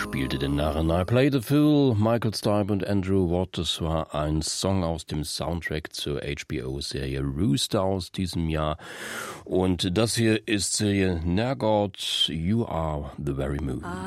spielte den Narren. I Play the Fool, Michael Stipe und Andrew Watt. Das war ein Song aus dem Soundtrack zur HBO-Serie Rooster aus diesem Jahr. Und das hier ist Serie Nergott, You Are the Very Moon.